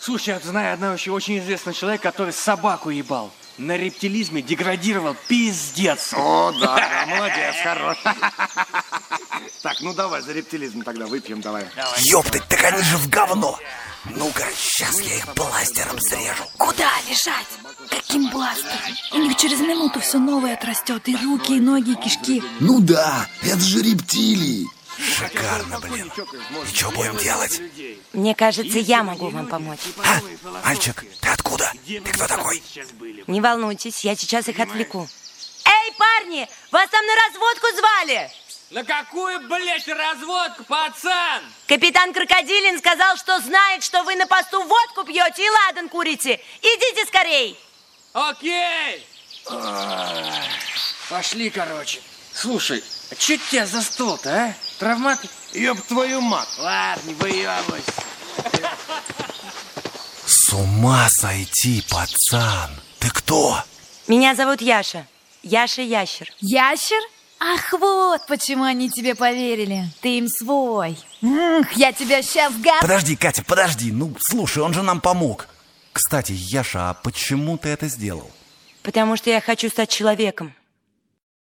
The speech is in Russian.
Слушай, я знаю одного еще очень известного человека, который собаку ебал. На рептилизме деградировал пиздец. О, да, молодец, хорош. Так, ну давай, за рептилизм тогда выпьем, давай. Ёптать, так они же в говно. Ну-ка, сейчас я их бластером срежу. Куда лежать? Каким бластером? У них через минуту все новое отрастет. И руки, и ноги, и кишки. Ну да, это же рептилии. Шикарно, блин. И что будем делать? Мне кажется, я могу вам помочь. А, мальчик, ты откуда? Ты кто такой? Не волнуйтесь, я сейчас их отвлеку. Эй, парни, вас там на разводку звали? На какую, блядь, разводку, пацан? Капитан Крокодилин сказал, что знает, что вы на посту водку пьете и ладан курите. Идите скорей. Окей. Пошли, короче. Слушай, а чё тебя за стол-то, а? Травмат? Ёб твою мать. Ладно, не выебывайся. С ума сойти, пацан. Ты кто? Меня зовут Яша. Яша Ящер. Ящер? Ах, вот почему они тебе поверили. Ты им свой. Я тебя сейчас Подожди, Катя, подожди. Ну, слушай, он же нам помог. Кстати, Яша, а почему ты это сделал? Потому что я хочу стать человеком.